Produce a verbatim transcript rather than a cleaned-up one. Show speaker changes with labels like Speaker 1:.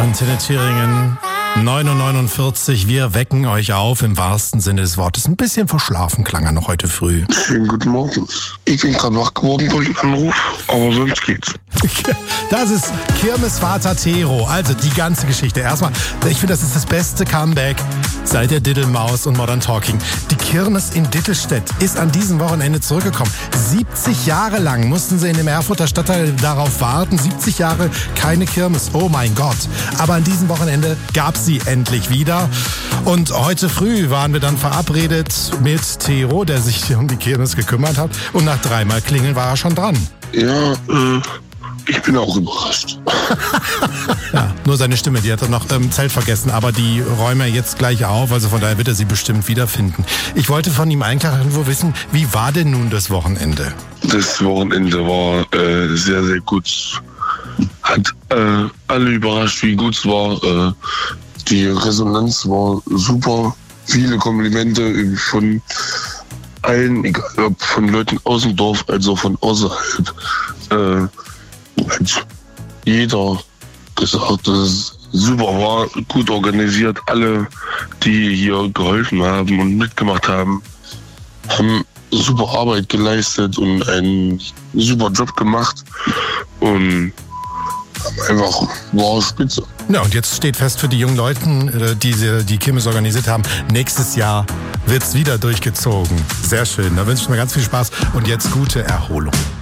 Speaker 1: Antenne Thüringen, neun Uhr neunundvierzig. Wir wecken euch auf im wahrsten Sinne des Wortes. Ein bisschen verschlafen klang er noch heute früh.
Speaker 2: Schönen guten Morgen. Ich bin gerade wach geworden durch den Anruf, aber sonst geht's.
Speaker 1: Das ist Kirmesvater Tero. Also die ganze Geschichte. Erstmal, ich finde, das ist das beste Comeback seit der Diddelmaus und Modern Talking. Die Kirmes in Dittelstedt ist an diesem Wochenende zurückgekommen. siebzig Jahre lang mussten sie in dem Erfurter Stadtteil darauf warten. siebzig Jahre keine Kirmes. Oh mein Gott. Aber an diesem Wochenende gab es sie endlich wieder. Und heute früh waren wir dann verabredet mit Tero, der sich um die Kirmes gekümmert hat. Und nach dreimal Klingeln war er schon dran.
Speaker 2: Ja, äh, ich bin auch überrascht.
Speaker 1: Ja, nur seine Stimme, die hat er noch im Zelt vergessen, aber die räumen wir jetzt gleich auf, also von daher wird er sie bestimmt wiederfinden. Ich wollte von ihm eigentlich irgendwo wissen, wie war denn nun das Wochenende?
Speaker 2: Das Wochenende war äh, sehr, sehr gut. Hat äh, alle überrascht, wie gut es war. Äh, die Resonanz war super. Viele Komplimente von allen, egal ob von Leuten aus dem Dorf als auch von außerhalb. Äh, hat jeder gesagt, dass es super war, gut organisiert. Alle, die hier geholfen haben und mitgemacht haben, haben super Arbeit geleistet und einen super Job gemacht und einfach war spitze.
Speaker 1: Ja, und jetzt steht fest für die jungen Leute, die die Kirmes organisiert haben, nächstes Jahr wird's wieder durchgezogen. Sehr schön, da wünsche ich mir ganz viel Spaß und jetzt gute Erholung.